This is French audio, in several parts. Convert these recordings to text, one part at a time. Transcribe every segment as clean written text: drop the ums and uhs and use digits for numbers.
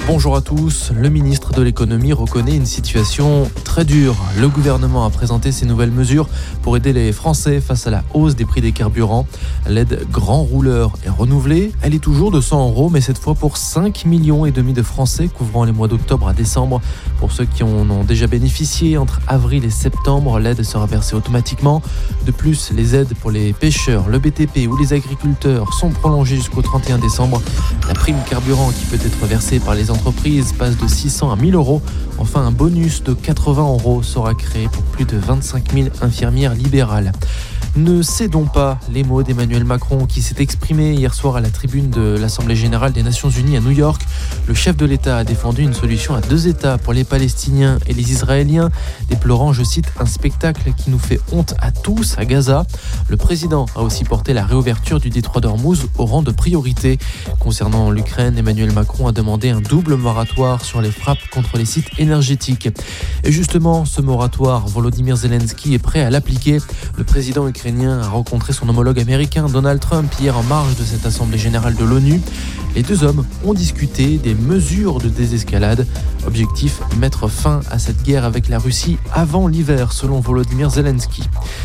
Bonjour à tous. Le ministre de l'économie reconnaît une situation très dure. Le gouvernement a présenté ses nouvelles mesures pour aider les Français face à la hausse des prix des carburants. L'aide grand rouleur est renouvelée. Elle est toujours de 100 €, mais cette fois pour 5,5 millions de Français, couvrant les mois d'octobre à décembre. Pour ceux qui en ont déjà bénéficié, entre avril et septembre, l'aide sera versée automatiquement. De plus, les aides pour les pêcheurs, le BTP ou les agriculteurs sont prolongées jusqu'au 31 décembre. La prime carburant qui peut être versée par les entreprises passe de 600 à 1 000 €. Enfin, un bonus de 80 € sera créé pour plus de 25 000 infirmières libérales. Ne cédons pas, les mots d'Emmanuel Macron qui s'est exprimé hier soir à la tribune de l'Assemblée générale des Nations Unies à New York. Le chef de l'État a défendu une solution à 2 États pour les Palestiniens et les Israéliens, déplorant, je cite, un spectacle qui nous fait honte à tous à Gaza. Le président a aussi porté la réouverture du détroit d'Ormuz au rang de priorité. Concernant l'Ukraine, Emmanuel Macron a demandé un double moratoire sur les frappes contre les sites énergétiques. Et justement, ce moratoire, Volodymyr Zelensky est prêt à l'appliquer. Le président ukrainien a rencontré son homologue américain Donald Trump hier en marge de cette assemblée générale de l'ONU. Les deux hommes ont discuté des mesures de désescalade. Objectif, mettre fin à cette guerre avec la Russie avant l'hiver, selon Volodymyr Zelensky.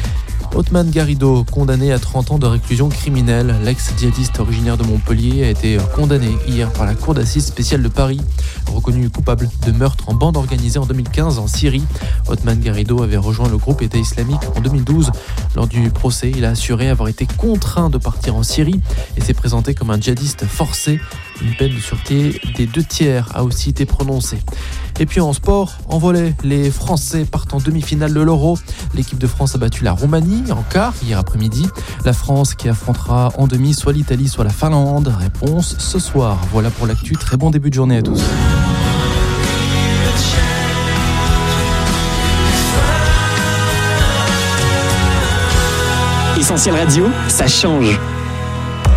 Othman Garrido, condamné à 30 ans de réclusion criminelle. L'ex-djihadiste originaire de Montpellier a été condamné hier par la Cour d'assises spéciale de Paris. Reconnu coupable de meurtre en bande organisée en 2015 en Syrie. Othman Garrido avait rejoint le groupe État islamique en 2012. Lors du procès, il a assuré avoir été contraint de partir en Syrie et s'est présenté comme un djihadiste forcé. Une peine de sûreté des 2/3 a aussi été prononcée. Et puis en sport, en volley, les Français partent en demi-finale de l'Euro. L'équipe de France a battu la Roumanie en quart hier après-midi. La France qui affrontera en demi soit l'Italie, soit la Finlande. Réponse ce soir. Voilà pour l'actu. Très bon début de journée à tous. Essentiel Radio, ça change.